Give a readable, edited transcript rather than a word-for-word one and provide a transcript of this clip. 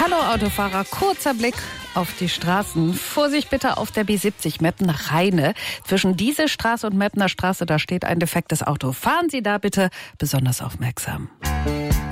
Hallo Autofahrer, kurzer Blick auf die Straßen. Vorsicht bitte auf der B70 Meppen-Rheine. Zwischen diese Straße und Meppner Straße, da steht ein defektes Auto. Fahren Sie da bitte besonders aufmerksam.